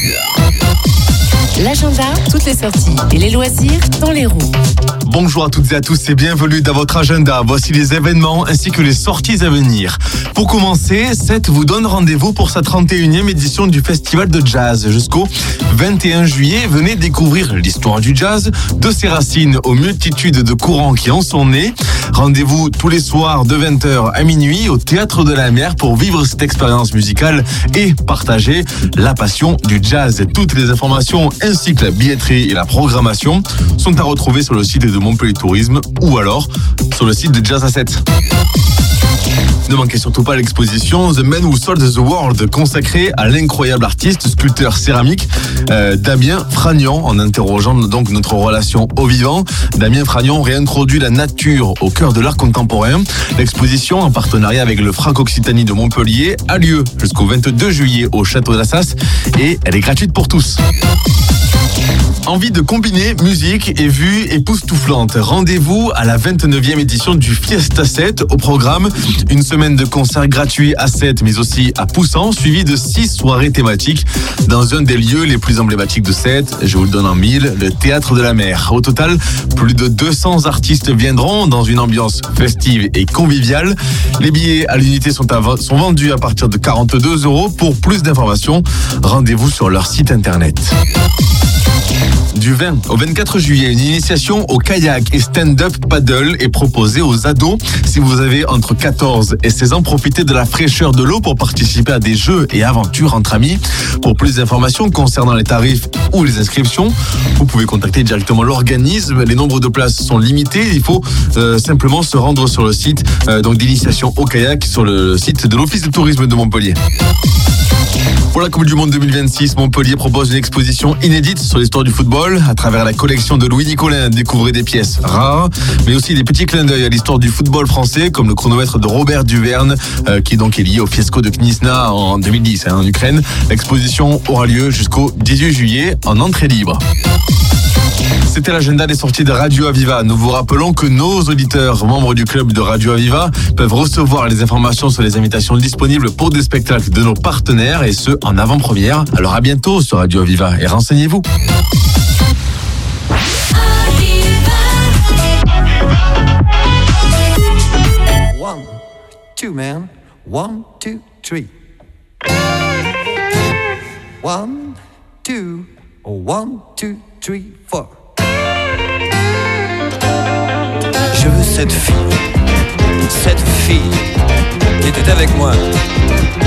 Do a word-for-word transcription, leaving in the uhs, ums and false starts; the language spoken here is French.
L'agenda, toutes les sorties et les loisirs dans l'Hérault. Bonjour à toutes et à tous et bienvenue dans votre agenda. Voici les événements ainsi que les sorties à venir. Pour commencer, Sète vous donne rendez-vous pour sa trente et unième édition du Festival de Jazz. Jusqu'au vingt et un juillet, venez découvrir l'histoire du jazz, de ses racines aux multitudes de courants qui en sont nés. Rendez-vous tous les soirs de vingt heures à minuit au Théâtre de la Mer pour vivre cette expérience musicale et partager la passion du jazz. Toutes les informations ainsi que la billetterie et la programmation sont à retrouver sur le site de Montpellier Tourisme ou alors sur le site de Jazz à Sète. Ne manquez surtout pas l'exposition The Man Who Sold the World, consacrée à l'incroyable artiste, sculpteur céramique euh, Damien Fragnon, en interrogeant donc notre relation au vivant. Damien Fragnon réintroduit la nature au cœur de l'art contemporain. L'exposition, en partenariat avec le Frac Occitanie de Montpellier, a lieu jusqu'au vingt-deux juillet au Château d'Assas et elle est gratuite pour tous. Envie de combiner musique et vue époustouflante. Rendez-vous à la vingt-neuvième édition du Fiesta Sète. Au programme, une semaine de concerts gratuits à Sète, mais aussi à Poussan, suivi de six soirées thématiques dans un des lieux les plus emblématiques de Sète. Je vous le donne en mille, le Théâtre de la Mer. Au total, plus de deux cents artistes viendront dans une ambiance festive et conviviale. Les billets à l'unité sont, à, sont vendus à partir de quarante-deux euros. Pour plus d'informations, rendez-vous sur leur site internet. Du vingt au vingt-quatre juillet, une initiation au kayak et stand-up paddle est proposée aux ados. Si vous avez entre quatorze et seize ans, profitez de la fraîcheur de l'eau pour participer à des jeux et aventures entre amis. Pour plus d'informations concernant les tarifs ou les inscriptions, vous pouvez contacter directement l'organisme. Les nombres de places sont limités. Il faut euh, simplement se rendre sur le site euh, donc d'initiation au kayak sur le site de l'Office de tourisme de Montpellier. Pour la Coupe du Monde deux mille vingt-six, Montpellier propose une exposition inédite sur l'histoire du football. À travers la collection de Louis Nicolin, découvrez des pièces rares, mais aussi des petits clins d'œil à l'histoire du football français, comme le chronomètre de Robert Duverne, euh, qui donc est lié au fiasco de Knysna en deux mille dix hein, en Ukraine. L'exposition aura lieu jusqu'au dix-huit juillet en entrée libre. C'était l'agenda des sorties de Radio Aviva. Nous vous rappelons que nos auditeurs, membres du club de Radio Aviva, peuvent recevoir les informations sur les invitations disponibles pour des spectacles de nos partenaires et ce, en avant-première. Alors à bientôt sur Radio Aviva et renseignez-vous. One, two, man. One, two, three. One, two, one, two, three, four. Je veux cette fille, cette fille qui était avec moi.